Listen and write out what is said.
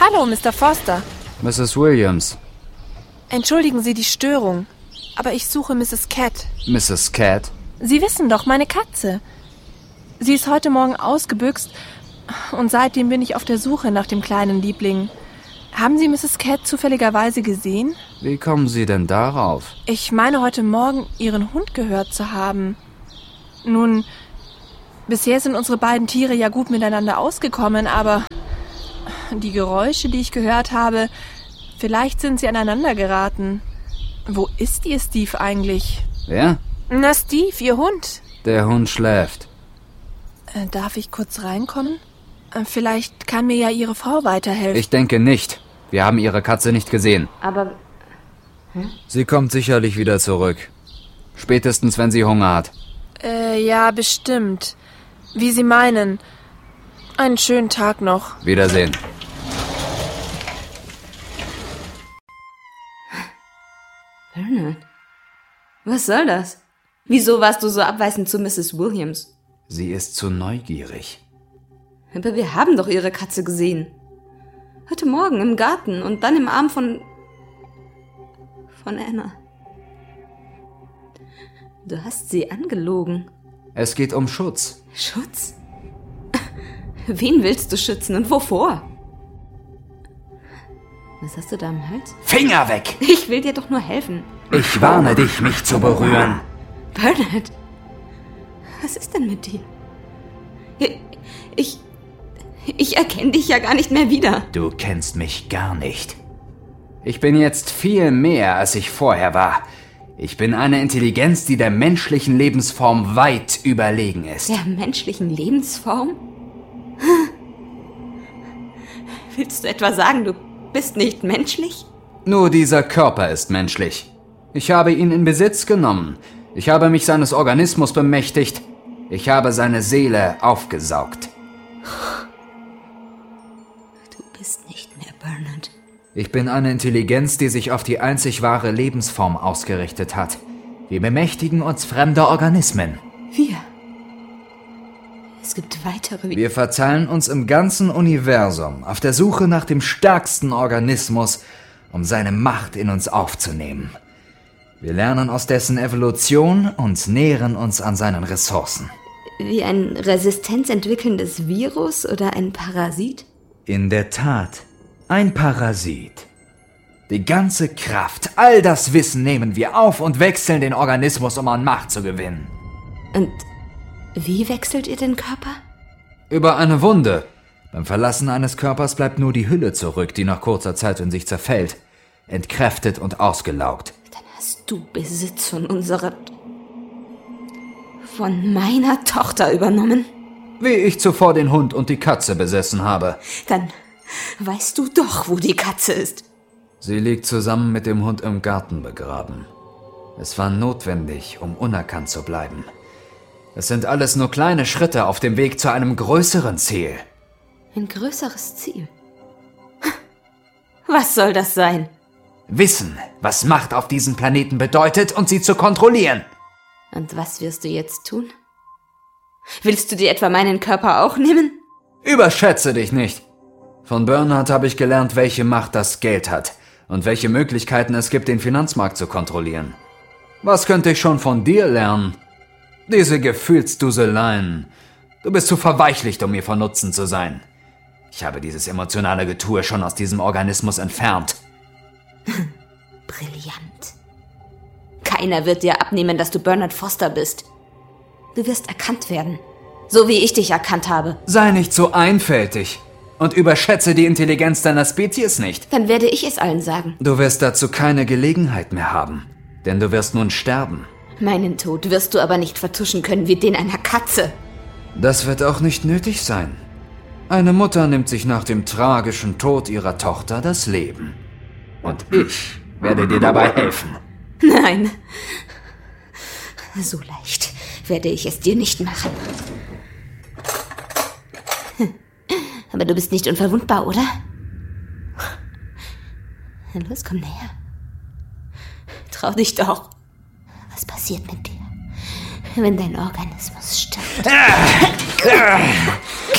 Hallo, Mr. Foster. Mrs. Williams. Entschuldigen Sie die Störung, aber ich suche Mrs. Cat. Mrs. Cat? Sie wissen doch, meine Katze. Sie ist heute Morgen ausgebüxt und seitdem bin ich auf der Suche nach dem kleinen Liebling. Haben Sie Mrs. Cat zufälligerweise gesehen? Wie kommen Sie denn darauf? Ich meine, heute Morgen Ihren Hund gehört zu haben. Nun, bisher sind unsere beiden Tiere ja gut miteinander ausgekommen, aber die Geräusche, die ich gehört habe, vielleicht sind sie aneinander geraten. Wo ist Ihr Steve eigentlich? Wer? Na, Steve, Ihr Hund. Der Hund schläft. Darf ich kurz reinkommen? Vielleicht kann mir ja Ihre Frau weiterhelfen. Ich denke nicht. Wir haben Ihre Katze nicht gesehen. Aber... Sie kommt sicherlich wieder zurück. Spätestens, wenn sie Hunger hat. Ja, bestimmt. Wie Sie meinen. Einen schönen Tag noch. Wiedersehen. Bernard, was soll das? Wieso warst du so abweisend zu Mrs. Williams? Sie ist zu neugierig. Aber wir haben doch ihre Katze gesehen. Heute Morgen im Garten und dann im Arm von Anna. Du hast sie angelogen. Es geht um Schutz. Schutz? Wen willst du schützen und wovor? Was hast du da am Hals? Finger weg! Ich will dir doch nur helfen. Ich warne dich, mich zu berühren. Bernard, was ist denn mit dir? Ich erkenne dich ja gar nicht mehr wieder. Du kennst mich gar nicht. Ich bin jetzt viel mehr, als ich vorher war. Ich bin eine Intelligenz, die der menschlichen Lebensform weit überlegen ist. Der menschlichen Lebensform? Willst du etwa sagen, du bist nicht menschlich? Nur dieser Körper ist menschlich. Ich habe ihn in Besitz genommen. Ich habe mich seines Organismus bemächtigt. Ich habe seine Seele aufgesaugt. Du bist nicht mehr Bernard. Ich bin eine Intelligenz, die sich auf die einzig wahre Lebensform ausgerichtet hat. Wir bemächtigen uns fremder Organismen. Wir? Es gibt weitere... Wir verteilen uns im ganzen Universum auf der Suche nach dem stärksten Organismus, um seine Macht in uns aufzunehmen. Wir lernen aus dessen Evolution und nähren uns an seinen Ressourcen. Wie ein resistenzentwickelndes Virus oder ein Parasit? In der Tat, ein Parasit. Die ganze Kraft, all das Wissen nehmen wir auf und wechseln den Organismus, um an Macht zu gewinnen. Und wie wechselt ihr den Körper? Über eine Wunde. Beim Verlassen eines Körpers bleibt nur die Hülle zurück, die nach kurzer Zeit in sich zerfällt, entkräftet und ausgelaugt. Dann hast du Besitz von meiner Tochter übernommen. Wie ich zuvor den Hund und die Katze besessen habe. Dann weißt du doch, wo die Katze ist. Sie liegt zusammen mit dem Hund im Garten begraben. Es war notwendig, um unerkannt zu bleiben. Es sind alles nur kleine Schritte auf dem Weg zu einem größeren Ziel. Ein größeres Ziel? Was soll das sein? Wissen, was Macht auf diesem Planeten bedeutet und sie zu kontrollieren. Und was wirst du jetzt tun? Willst du dir etwa meinen Körper auch nehmen? Überschätze dich nicht. Von Bernard habe ich gelernt, welche Macht das Geld hat und welche Möglichkeiten es gibt, den Finanzmarkt zu kontrollieren. Was könnte ich schon von dir lernen? Diese Gefühlsduseleien. Du bist zu verweichlicht, um mir von Nutzen zu sein. Ich habe dieses emotionale Getue schon aus diesem Organismus entfernt. Brillant. Keiner wird dir abnehmen, dass du Bernard Foster bist. Du wirst erkannt werden, so wie ich dich erkannt habe. Sei nicht so einfältig und überschätze die Intelligenz deiner Spezies nicht. Dann werde ich es allen sagen. Du wirst dazu keine Gelegenheit mehr haben, denn du wirst nun sterben. Meinen Tod wirst du aber nicht vertuschen können wie den einer Katze. Das wird auch nicht nötig sein. Eine Mutter nimmt sich nach dem tragischen Tod ihrer Tochter das Leben. Und ich werde dir dabei helfen. Nein, so leicht werde ich es dir nicht machen. Aber du bist nicht unverwundbar, oder? Los, komm näher. Trau dich doch. Was passiert mit dir, wenn dein Organismus stirbt?